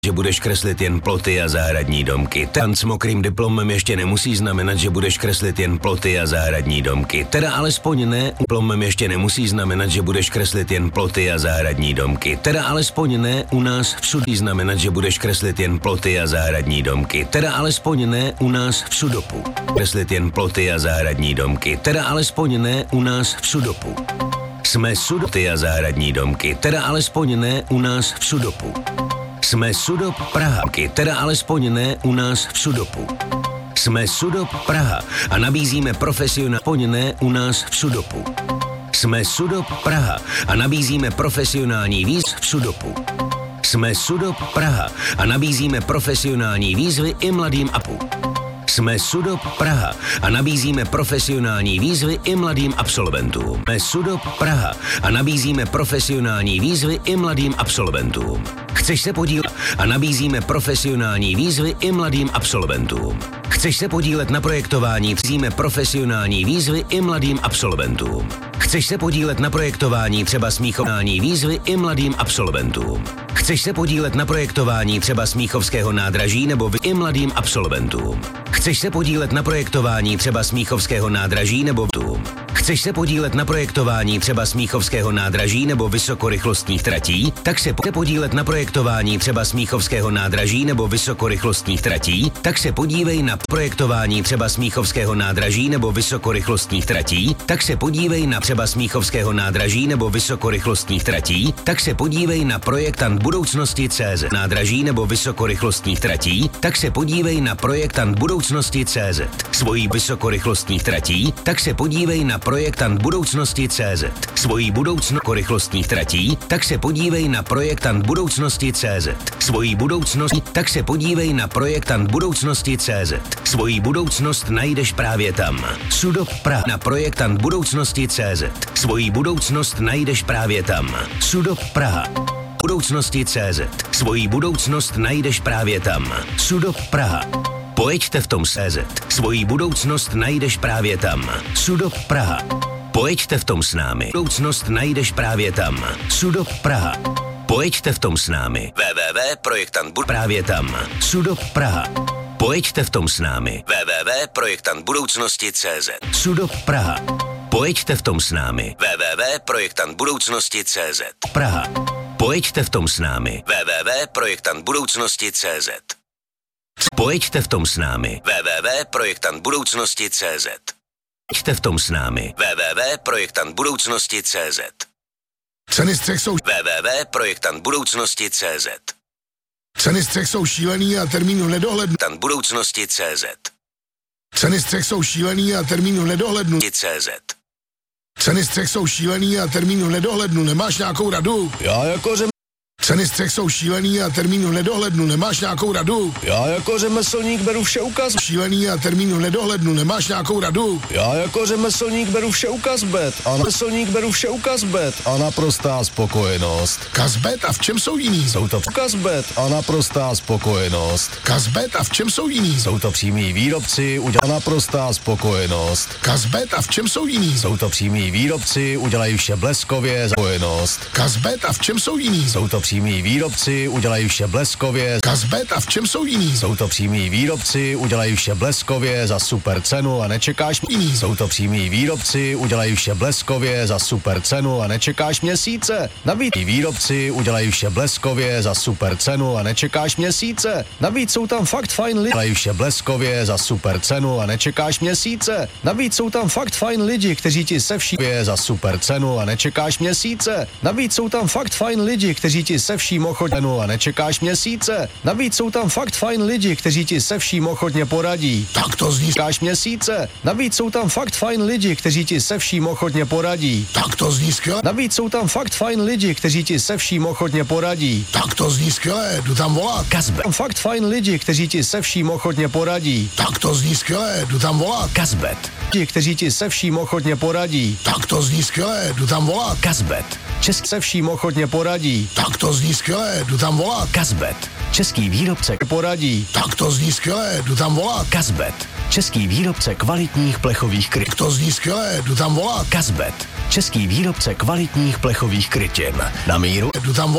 že budeš kreslit jen ploty a zahradní domky. Tan s mokrým diplomem ještě nemusí znamenat, že budeš kreslit jen ploty a zahradní domky. Teda alespoň ne, diplomem ještě nemusí znamenat, že budeš kreslit jen ploty a zahradní domky. Teda alespoň ne, u nás v Sudopu znamenat, že budeš kreslit jen ploty a zahradní domky. Teda alespoň ne, u nás v Sudopu. Kreslit jen ploty a zahradní domky. Teda alespoň ne, u nás v Sudopu. Jsme Sudoty a zahradní domky. Teda alespoň ne, u nás v Sudopu. Jsme Sudop Praha, teda alespoň ne u nás v Sudopu. Jsme Sudop Praha a nabízíme profesionální ne u nás v Sudopu. Jsme Sudop Praha a nabízíme profesionální výzvy v Sudopu. Jsme Sudop Praha a nabízíme profesionální výzvy i mladým apu. Jsme Sudop Praha a nabízíme profesionální výzvy i mladým absolventům. Jsme Sudop Praha a nabízíme profesionální výzvy i mladým absolventům. Chceš se podílet a nabízíme profesionální výzvy i mladým absolventům. Chceš se podílet na projektování, nabízíme profesionální výzvy i mladým absolventům. Chceš se podílet na projektování třeba smíchování výzvy i mladým absolventům. Chceš se podílet na projektování třeba Smíchovského nádraží nebo i mladým absolventům. Chceš se podílet na projektování třeba Smíchovského nádraží nebo Chceš se podílet na projektování třeba Smíchovského nádraží nebo vysokorychlostních tratí? Tak se podílet na projektování třeba Smíchovského nádraží nebo vysokorychlostních tratí? Tak se podívej na projektování třeba Smíchovského nádraží nebo vysokorychlostních tratí? Tak se podívej na třeba Smíchovského nádraží nebo vysokorychlostních tratí? Tak se podívej na projektant budoucnosti CZ nádraží nebo vysokorychlostních tratí? Tak se podívej na projektant budoucnosti CZ svojí vysokorychlostních tratí? Tak se podívej na projektant budoucnosti CZ svojí vysokorychlostních tratí? Tak se podívej na projektant budoucnosti CZ svojí budoucnost. Tak se podívej na projektant budoucnosti CZ svojí budoucnost najdeš právě tam. Sudop Praha na projektant budoucnosti CZ svojí budoucnost najdeš právě tam. Sudop Praha budoucnosti CZ svojí budoucnost najdeš právě tam. Sudop Praha. Pojeďte v tom CZ svojí budoucnost najdeš právě tam. Sudop Praha. Pojeďte v tom s námi. Budoucnost najdeš právě tam. Sudop Praha. Pojeďte v tom s námi. www.projektant právě tam. Sudop Praha. Pojeďte v tom s námi. www.projektantbudoucnosti.cz Sudop Praha. Pojeďte v tom s námi. www.projektantbudoucnosti.cz Praha. Pojeďte v tom s námi. www.projektantbudoucnosti.cz Pojeďte v tom s námi. www.projektantbudoucnosti.cz Pojeďte v tom s námi. www.projektantbudoucnosti.cz Ceny střech jsou www.projektantbudoucnosti.cz Ceny střech jsou šílený a termínu nedohlednu. Budoucnosti.cz Ceny střech jsou šílený a termínu nedohlednu. CZ Ceny střech jsou šílený a termínu nedohlednu. Nemáš nějakou radu? Já jako Ceny střech jsou šílený a termínu nedohlednu. Nemáš nějakou radu? Já jako řemeslník beru vše ukaz. Šílený a termínu nedohlednu. Nemáš nějakou radu? Já jako řemeslník beru vše ukaz bet. A řemeslník beru vše ukaz bet. A naprostá spokojenost. Kazbet a v čem jsou jiný? Jsou to ukaz bet a naprostá spokojenost. Kazbet a v čem jsou jiný? Jsou to přímí výrobci, udělají naprostá spokojenost. Kazbet a v čem jsou jiný? Jsou to přímí výrobci, udělají vše bleskově, spokojenost. Kazbet a v čem jsou jiný? Jsou to přímí výrobci, udělají vše bleskově. Kazbet a v čem jsou jiný? Jsou to přímí výrobci, udělají vše bleskově za super cenu a nečekáš jiný. Jsou to přímí výrobci, udělají vše bleskově za super cenu a nečekáš měsíce. Navíc výrobci udělají vše bleskově za super cenu a nečekáš měsíce. Navíc jsou tam fakt fajn lidi, udělají vše bleskově za super cenu a nečekáš měsíce. Navíc jsou tam fakt fajn lidi, kteří ti se vším za super cenu a nečekáš měsíce. Navíc jsou tam fakt fajn lidi, kteří ti se vším ochotně a nečekáš měsíce. Navíc jsou tam fakt fajn lidi, kteří ti se vším ochotně poradí. Tak to zní Čekáš měsíce. Navíc jsou tam fakt fajn lidi, kteří ti se vším ochotně poradí. Tak to zní skvěle. Navíc jsou tam fakt fajn lidi, kteří ti se vším ochotně poradí. Tak to zní skvěle. Jdu tam volat. Kazbet Tam fakt fajn lidi, kteří ti se vším ochotně poradí. Tak to zní skvěle. Jdu tam volat. Kazbet Ti, kteří ti se vším ochotně poradí. Tak to zní skvěle. Jdu tam volat. Kazbet Česk se vším ochotně poradí. Tak to zní skvěle. Jdu tam volat. Kazbet český výrobce Poradí. Tak to zní skvěle. Jdu tam volat. Kazbet český výrobce kvalitních plechových kryt. Tak to zní skvěle. Jdu tam volat. Kazbet český výrobce kvalitních plechových krytin. Na míru Jdu tam volat.